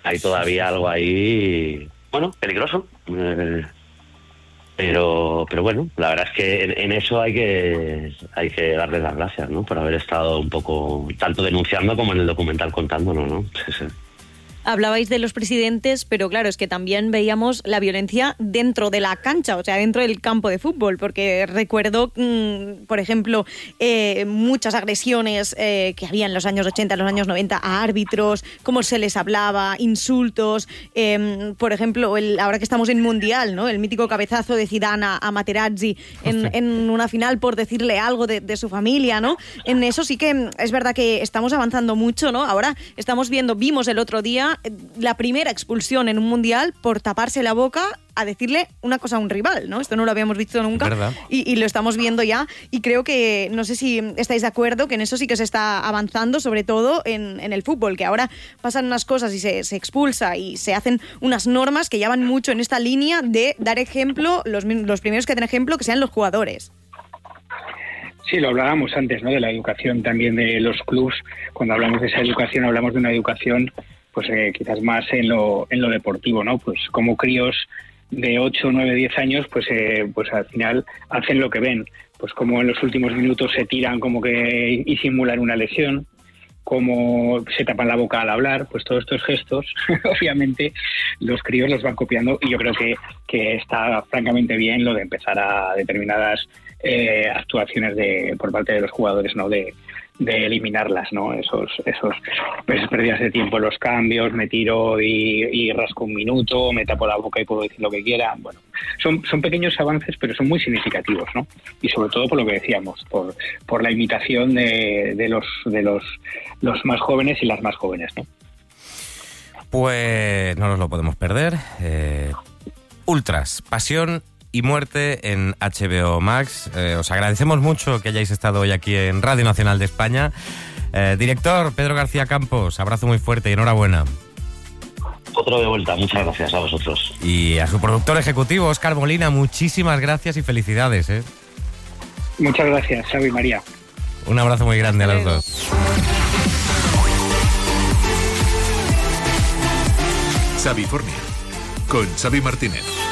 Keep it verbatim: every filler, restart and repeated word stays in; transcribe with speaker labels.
Speaker 1: hay todavía algo ahí, bueno, peligroso. Eh, pero pero bueno, la verdad es que en, en eso hay que hay que darles las gracias, ¿no? Por haber estado un poco tanto denunciando como en el documental contándolo, ¿no? Sí, sí.
Speaker 2: Hablabais de los presidentes, pero claro, es que también veíamos la violencia dentro de la cancha, o sea, dentro del campo de fútbol, porque recuerdo, mmm, por ejemplo, eh, muchas agresiones eh, que había en los años ochenta, en los años noventa a árbitros, cómo se les hablaba, insultos, eh, por ejemplo, el, ahora que estamos en Mundial, ¿no? El mítico cabezazo de Zidane a, a Materazzi en, en una final por decirle algo de, de su familia, ¿no? En eso sí que es verdad que estamos avanzando mucho, ¿no? Ahora estamos viendo, vimos el otro día la primera expulsión en un mundial por taparse la boca a decirle una cosa a un rival, ¿no? Esto no lo habíamos visto nunca y, y lo estamos viendo ya, y creo que, no sé si estáis de acuerdo, que en eso sí que se está avanzando, sobre todo en, en el fútbol, que ahora pasan unas cosas y se, se expulsa y se hacen unas normas que ya van mucho en esta línea de dar ejemplo, los, los primeros que den ejemplo que sean los jugadores.
Speaker 3: Sí, lo hablábamos antes, ¿no? De la educación también de los clubs. Cuando hablamos de esa educación, hablamos de una educación pues eh, quizás más en lo en lo deportivo, ¿no? Pues como críos de ocho, nueve, diez años, pues eh, pues al final hacen lo que ven. Pues como en los últimos minutos se tiran como que y simulan una lesión, como se tapan la boca al hablar, pues todos estos gestos, obviamente los críos los van copiando, y yo creo que, que está francamente bien lo de empezar a determinadas eh, actuaciones de por parte de los jugadores, ¿no? De de eliminarlas, ¿no? Esos, esos pues, pérdidas de tiempo en los cambios, me tiro y, y rasco un minuto, me tapo la boca y puedo decir lo que quiera. Bueno, son, son pequeños avances, pero son muy significativos, ¿no? Y sobre todo por lo que decíamos, por, por la imitación de, de los de los, los más jóvenes y las más jóvenes, ¿no?
Speaker 4: Pues no nos lo podemos perder. Eh, Ultras, pasión y muerte en H B O Max. Eh, os agradecemos mucho que hayáis estado hoy aquí en Radio Nacional de España. Eh, director Pedro García Campos, abrazo muy fuerte y enhorabuena.
Speaker 1: Otro de vuelta, muchas gracias a vosotros.
Speaker 4: Y a su productor ejecutivo, Óscar Molina, muchísimas gracias y felicidades, ¿eh?
Speaker 3: Muchas gracias, Xavi y María.
Speaker 4: Un abrazo muy grande a los dos.
Speaker 5: Xavi Fornia, con Xavi Martínez.